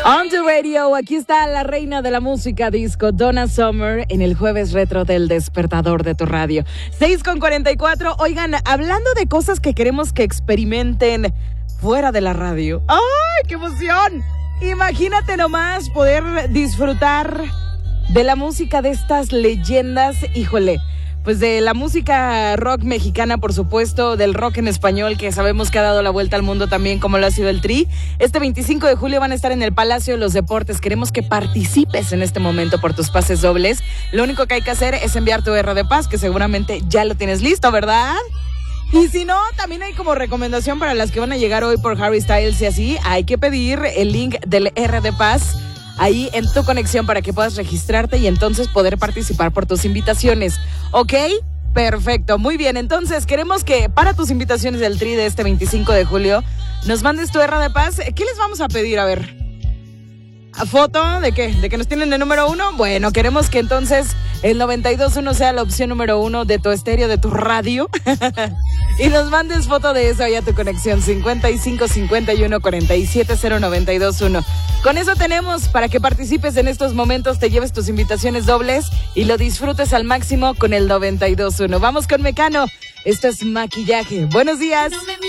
On the radio, aquí está la reina de la música disco, Donna Summer, en el jueves retro del despertador de tu radio. 6:44. Oigan, hablando de cosas que queremos que experimenten fuera de la radio. ¡Ay, qué emoción! Imagínate nomás poder disfrutar de la música de estas leyendas, híjole. Pues de la música rock mexicana, por supuesto, del rock en español, que sabemos que ha dado la vuelta al mundo también, como lo ha sido el Tri. Este 25 de julio van a estar en el Palacio de los Deportes. Queremos que participes en este momento por tus pases dobles. Lo único que hay que hacer es enviar tu R de Paz, que seguramente ya lo tienes listo, ¿verdad? Y si no, también hay como recomendación para las que van a llegar hoy por Harry Styles y así, hay que pedir el link del R de Paz ahí en tu conexión para que puedas registrarte y entonces poder participar por tus invitaciones. ¿Ok? Perfecto, muy bien. Entonces queremos que para tus invitaciones del Tri de este 25 de julio nos mandes tu R de Paz. ¿Qué les vamos a pedir? A ver, ¿a foto de qué? ¿De que nos tienen de número 1? Bueno, queremos que entonces el 92.1 sea la opción número 1 de tu estéreo, de tu radio. Y nos mandes foto de eso ahí a tu conexión 55 51 47 092.1. Con eso tenemos para que participes en estos momentos, te lleves tus invitaciones dobles y lo disfrutes al máximo con el 92.1. Vamos con Mecano. Esto es Maquillaje. Buenos días.